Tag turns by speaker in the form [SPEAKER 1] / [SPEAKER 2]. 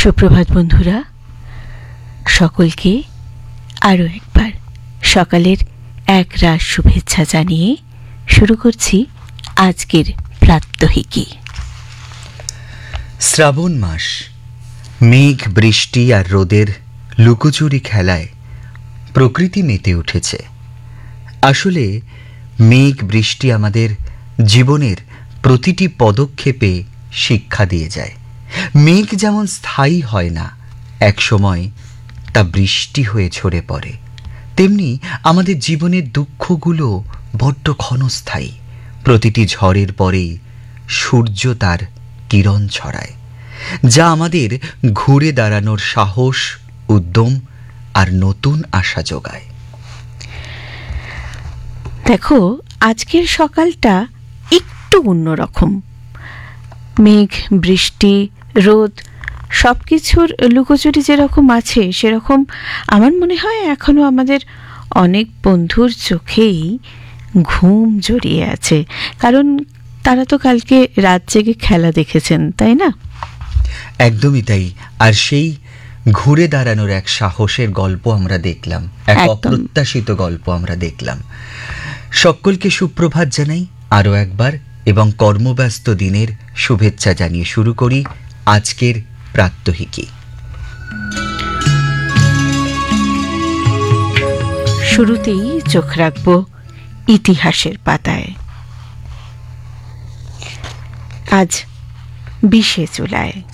[SPEAKER 1] সুপ্রভাত বন্ধুরা, সকলকে আরও একবার সকালের এক রাশ শুভেচ্ছা জানিয়ে শুরু করছি আজকের প্রাত্যহিকী।
[SPEAKER 2] শ্রাবণ মাস, মেঘ, বৃষ্টি আর রোদের লুকোচুরি খেলায় প্রকৃতি মেতে উঠেছে। আসলে মেঘ বৃষ্টি আমাদের জীবনের প্রতিটি পদক্ষেপে শিক্ষা দিয়ে যায়। মেঘ যেমন স্থায়ী হয় না, এক সময় তা বৃষ্টি হয়ে ঝরে পড়ে, তেমনি আমাদের জীবনের দুঃখগুলো বড্ড ক্ষণস্থায়ী। প্রতিটি ঝড়ের পরেই সূর্য তার কিরণ ছড়ায়, যা আমাদের ঘুরে দাঁড়ানোর সাহস, উদ্যম আর নতুন আশা যোগায়।
[SPEAKER 1] দেখো, আজকের সকালটা একটু অন্যরকম। মেঘ, বৃষ্টি, রোদ সব কিছুর লুকোচুরি যেরকম আছে, সেরকম আমার মনে হয় এখনো আমাদের অনেক বন্ধুর চোখেই ঘুম জড়িয়ে আছে, কারণ তারা তো কালকে রাত জেগে খেলা দেখেছেন, তাই না?
[SPEAKER 2] একদমই তাই। আর সেই ঘুরে দাঁড়ানোর এক সাহসের গল্প আমরা দেখলাম, এক অপ্রত্যাশিত গল্প আমরা দেখলাম। সকলকে সুপ্রভাত জানাই আরও একবার, এবং কর্মব্যস্ত দিনের শুভেচ্ছা জানিয়ে শুরু করি আজকের প্রাত্যহিকী।
[SPEAKER 1] শুরুতেই চোখ রাখব ইতিহাসের পাতায়। আজ 20শে জুলাই।